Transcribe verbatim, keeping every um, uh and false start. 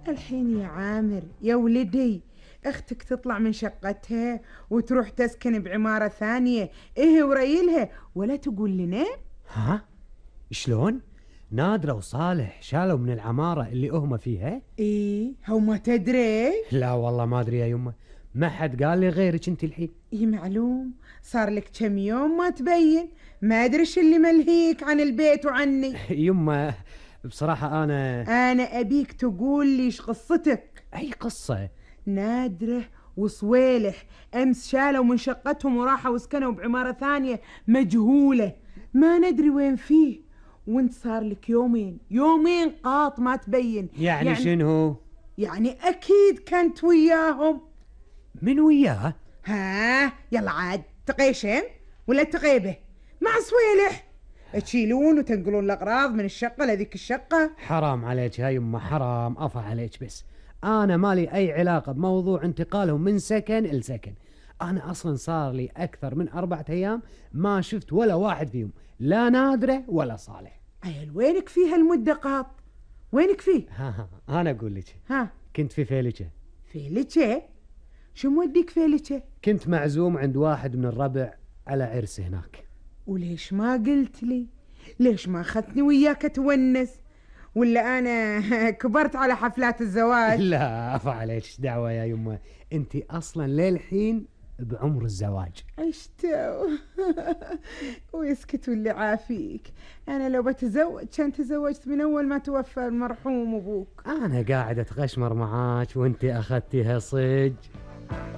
الحين يا عامر يا ولدي اختك تطلع من شقتها وتروح تسكن بعمارة ثانية، ايه وريلها ولا تقول لنا؟ ها؟ شلون؟ نادرة وصالح شالوا من العمارة اللي هم فيها؟ ايه هو ما تدري؟ لا والله ما ادري يا يمه، ما حد قال لي غيرك انت الحين. ايه معلوم، صار لك كم يوم ما تبين، ما ادري ايش اللي ملهيك عن البيت وعني. يمه بصراحة انا انا ابيك تقول لي ايش قصتك. اي قصة؟ نادرة وصويلح امس شالوا من شقتهم وراحوا وسكنوا بعمارة ثانية مجهولة، ما ندري وين فيه، وانت صار لك يومين يومين قاط ما تبين. يعني, يعني شنو؟ يعني اكيد كنت وياهم. من وياه؟ ها يلا عاد تقيشن ولا تغيبه مع صويلح، تشيلون وتنقلون الاغراض من الشقة لذيك الشقة. حرام عليك يا يمه، حرام، افا عليك، بس انا مالي اي علاقة بموضوع انتقالهم من سكن لسكن. انا اصلا صار لي اكثر من اربعة ايام ما شفت ولا واحد فيهم، لا نادرة ولا صالح. عيل وينك فيها المدة قاط؟ وينك فيه؟ ها ها انا اقول لك، ها كنت في فيلجة. فيلجة؟ شو موديك فيلجة؟ كنت معزوم عند واحد من الربع على عرس هناك. وليش ما قلت لي؟ ليش ما اخذتني وياك تونس؟ ولا انا كبرت على حفلات الزواج؟ لا افا عليك دعوة يا يمه، انت اصلا للحين بعمر الزواج. اشتو ويسكت واللي عافيك، انا لو بتزوج كان تزوجت من اول ما توفى المرحوم ابوك. انا قاعد اتغشمر معاك وانت اخذتيها صج.